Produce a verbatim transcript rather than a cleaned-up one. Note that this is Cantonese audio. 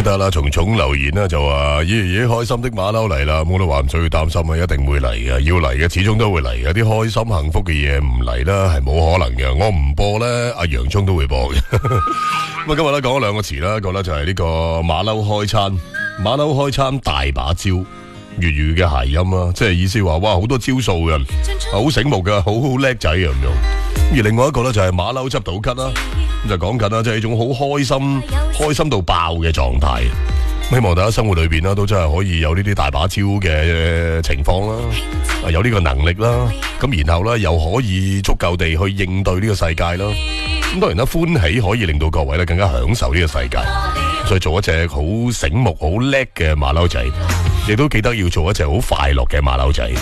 得啦，蟲蟲留言啦就話，咦咦開心的馬騮嚟啦，我都話唔需要擔心啊，一定會嚟嘅，要嚟嘅始終都會嚟嘅，啲開心幸福嘅嘢唔嚟啦係冇可能嘅，我唔播咧，阿洋葱都會播嘅。咁啊今日咧講咗兩個詞啦，一個咧就係呢個馬騮開餐，馬騮開餐大把招，粵語嘅諧音啦，即係意思話哇好多招數嘅，好醒目嘅，好好叻仔咁樣。而另外一個咧就係馬騮執到咳啦。咁就講緊啦，即係一種好開心、開心到爆嘅狀態。希望大家生活裏邊啦，都真係可以有呢啲大把招嘅情況啦，有呢個能力啦。咁然後咧，又可以足夠地去應對呢個世界啦。咁當然啦，歡喜可以令到各位咧更加享受呢個世界。所以做一隻好醒目、好叻嘅馬騮仔，亦都記得要做一隻好快樂嘅馬騮仔。